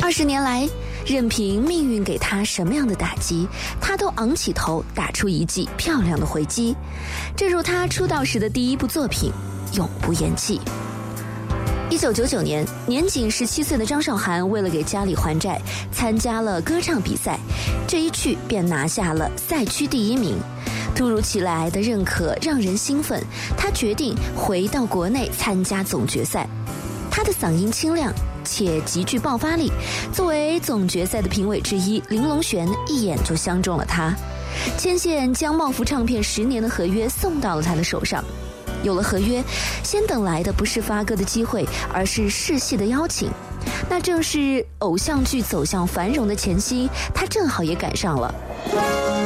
20年来，任凭命运给他什么样的打击，他都昂起头打出一记漂亮的回击。正如他出道时的第一部作品《永不言弃》。1999年，年仅17岁的张韶涵为了给家里还债，参加了歌唱比赛，这一去便拿下了赛区第1名。突如其来的认可让人兴奋，他决定回到国内参加总决赛。他的嗓音清亮且极具爆发力，作为总决赛的评委之一，林隆璇一眼就相中了他，牵线将茂福唱片10年的合约送到了他的手上。有了合约，先等来的不是发歌的机会，而是试戏的邀请。那正是偶像剧走向繁荣的前夕，他正好也赶上了。